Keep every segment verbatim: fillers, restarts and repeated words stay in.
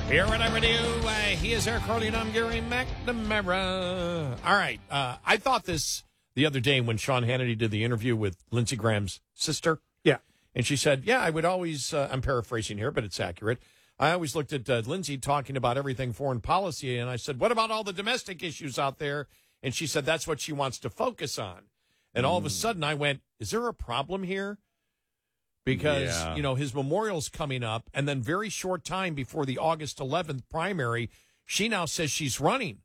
Here what I do, uh, he is Eric Carly and I'm Gary McNamara. All right, uh, I thought this the other day when Sean Hannity did the interview with Lindsey Graham's sister. Yeah. And she said, yeah, I would always, uh, I'm paraphrasing here, but it's accurate. I always looked at uh, Lindsey talking about everything foreign policy, and I said, what about all the domestic issues out there? And she said, that's what she wants to focus on. And all mm. of a sudden I went, is there a problem here? Because, yeah. you know, his memorial's coming up, and then very short time before the August eleventh primary, she now says she's running.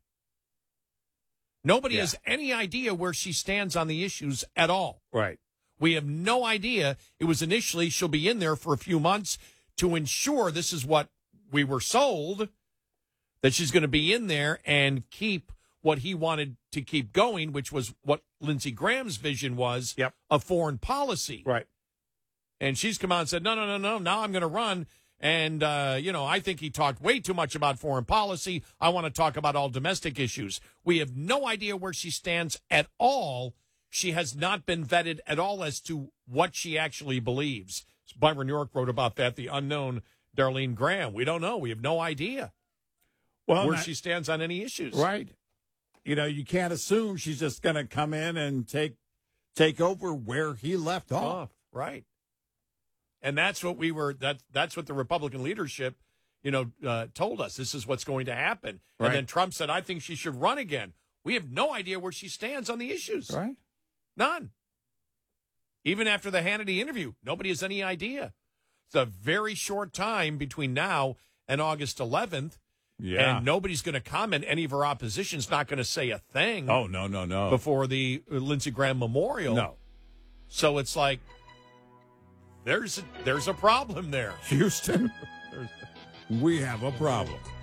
Nobody yeah. has any idea where she stands on the issues at all. Right. We have no idea. It was initially she'll be in there for a few months to ensure this is what we were sold, that she's going to be in there and keep what he wanted to keep going, which was what Lindsey Graham's vision was yep. of foreign policy. Right. And she's come out and said, no, no, no, no, now I'm going to run. And, uh, you know, I think he talked way too much about foreign policy. I want to talk about all domestic issues. We have no idea where she stands at all. She has not been vetted at all as to what she actually believes. Byron York wrote about that, the unknown Darlene Graham. We don't know. We have no idea well, where not, she stands on any issues. Right. You know, you can't assume she's just going to come in and take take over where he left off. off. Right. And that's what we were, that, that's what the Republican leadership, you know, uh, told us. This is what's going to happen. Right. And then Trump said, I think she should run again. We have no idea where she stands on the issues. Right. None. Even after the Hannity interview, nobody has any idea. It's a very short time between now and August eleventh. Yeah. And nobody's going to comment. Any of her opposition's not going to say a thing. Oh, no, no, no. Before the Lindsey Graham memorial. No. So it's like, There's a, there's a problem there. Houston, we have a problem.